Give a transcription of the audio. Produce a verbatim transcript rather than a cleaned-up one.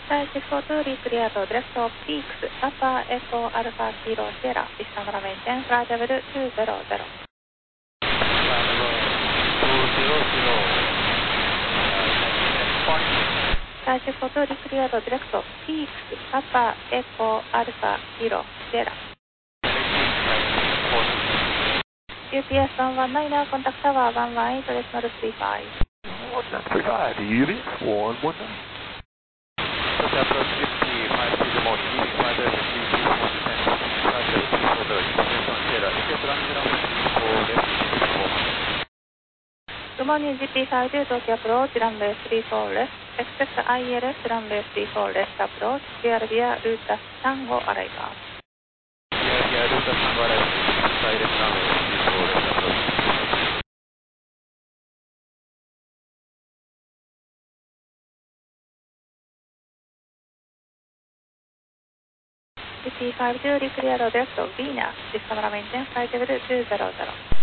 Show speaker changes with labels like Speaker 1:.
Speaker 1: Sky six four two, clear to direct of peaks, Papa Echo Alpha Kilo Sierra, Istanbul maintain flight level two zero zero. Sky six four two, clear to direct of peaks, Papa Echo Alpha Kilo Sierra. U P S one one nine, now contact tower one one eight, decimal three five.
Speaker 2: one nine three five, U B S one one nine.
Speaker 3: Approach fifty-five to the morning, leaving five zero three two four descent, five zero three four zero, descent on Sierra, expect landing ground three four left, four.
Speaker 1: Good morning, G P five two, Tokyo approach, runway three four left, expect I L S, runway three four left approach, clear via route Tango arrival.
Speaker 3: Clear via route Tango arrival, direct runway three four left approach.
Speaker 1: G P five two, clear to direct of Venus, Istanbul maintain flight level two zero zero.